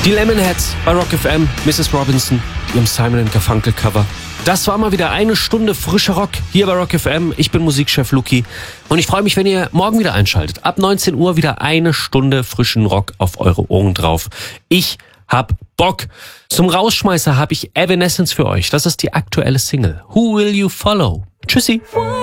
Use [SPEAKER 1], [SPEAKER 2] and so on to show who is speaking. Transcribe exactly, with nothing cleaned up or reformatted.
[SPEAKER 1] Die Lemonheads bei Rock F M, Misses Robinson, ihrem Simon and Garfunkel Cover. Das war mal wieder eine Stunde frischer Rock hier bei Rock F M. Ich bin Musikchef Luki und ich freue mich, wenn ihr morgen wieder einschaltet. Ab neunzehn Uhr wieder eine Stunde frischen Rock auf eure Ohren drauf. Ich hab Bock. Zum Rausschmeißer habe ich Evanescence für euch. Das ist die aktuelle Single. Who Will You Follow? Tschüssi.